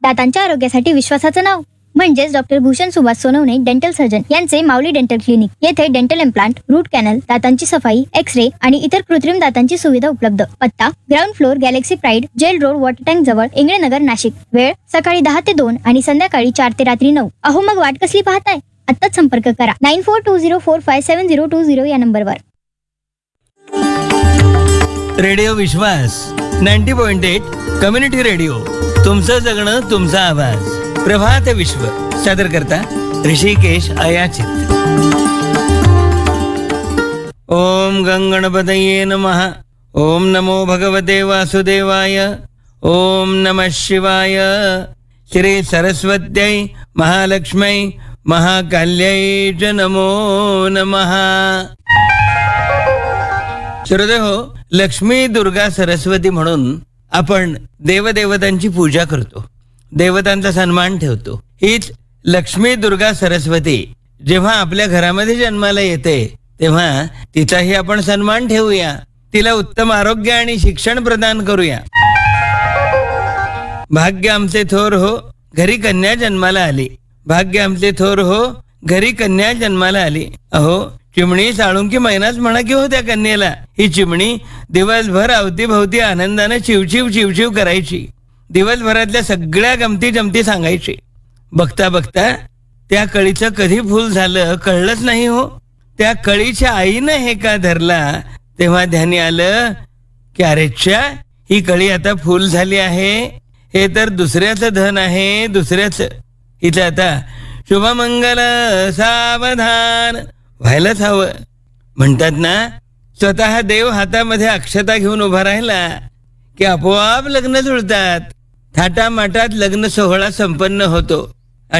दातांच्या आरोग्यासाठी विश्वासाचं नाव म्हणजेच doctor Bhushan Subhash Sonawane dental surgeon यांचे माऊली डेंटल क्लिनिक. येथे डेंटल इम्प्लांट, रूट कॅनल, दातांची सफाई, एक्स-रे आणि इतर कृत्रिम दातांची सुविधा उपलब्ध. पत्ता ground floor, Galaxy pride, gel road, water tank जवळ, इंगळेनगर, नाशिक. वेळ सकाळी 10 ते 2 आणि संध्याकाळी 4 ते रात्री 9. अहो मग वाट कसली पाहताय? आत्ताच संपर्क करा 9420457020 या नंबरवर. रेडिओ विश्वास 90.8 कम्युनिटी रेडिओ. तुमचं जगणं, तुमचा आवाज. प्रभात विश्व सादर करता ऋषिकेश अयाचित. ओम गंगणपतये नमः. ओम नमो भगवते वासुदेवाय. ओम नमः शिवाय. श्री सरस्वत्यै महालक्ष्मै महाकाल्यै च नमो नमः. श्रोते हो, लक्ष्मी, दुर्गा, सरस्वती म्हणून आपण देवदेवतांची पूजा करतो, देवतांचा सन्मान ठेवतो. हीच लक्ष्मी, दुर्गा, सरस्वती जेव्हा आपल्या घरामध्ये जन्माला येते तेव्हा तिचाही आपण सन्मान ठेवूया, तिला उत्तम आरोग्य आणि शिक्षण प्रदान करूया. भाग्य आमचे थोर हो, घरी कन्या जन्माला आली. भाग्य आमचे थोर हो, घरी कन्या जन्माला आली. अहो, चिमणी साळुंकी मैनाच म्हणा की हो त्या कन्येला. ही चिमणी दिवसभर अवतीभवती आनंदाने चिवचिव चिवचिव करायची, दिवसभरातल्या सगळ्या गमती जमती सांगायची. बघता बघता त्या कळीचं कधी फूल झालं कळलंच नाही हो. त्या कळीच्या आईनं हे का धरला तेव्हा ध्यानी आलं की अरेच्छा, ही कळी आता फूल झाली आहे, हे तर दुसऱ्याचं धन आहे, दुसऱ्याचं. इथं आता शुभमंगल सावधान व्हायलाच हवं. म्हणतात ना, स्वतः देव हातामध्ये अक्षता घेऊन उभा राहिला की आपोआप लग्न जुळतात. थाटामाटात लग्न सोहळा संपन्न होतो.